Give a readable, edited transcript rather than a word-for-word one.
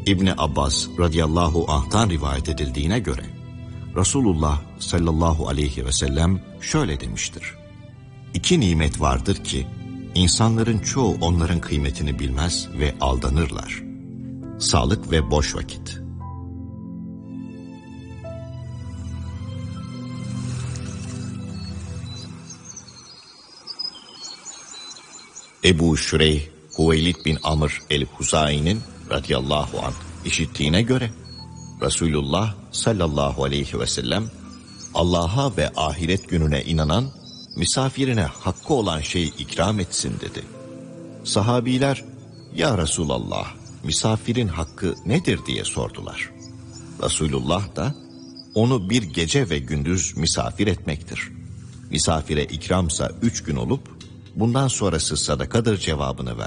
İbni Abbas radıyallahu anh'tan rivayet edildiğine göre Resulullah sallallahu aleyhi ve sellem şöyle demiştir: İki nimet vardır ki insanların çoğu onların kıymetini bilmez ve aldanırlar. Sağlık ve boş vakit. Ebu Şüreyh Hüveylid bin Amr el-Huzai'nin radıyallahu anh işittiğine göre Resulullah sallallahu aleyhi ve sellem Allah'a ve ahiret gününe inanan misafirine hakkı olan şeyi ikram etsin dedi. Sahabiler, ya Resulallah, misafirin hakkı nedir diye sordular. Resulullah da onu bir gece ve gündüz misafir etmektir. Misafire ikramsa 3 gün olup bundan sonrası sadakadır cevabını verdi.